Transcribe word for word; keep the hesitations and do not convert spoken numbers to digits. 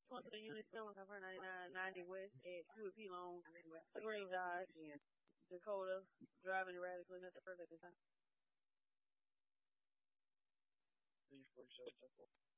Went to the unit still on ninety-nine ninety West at Hewitt P. Long, Green Dodge, Dakota, driving erratically at the perfect time.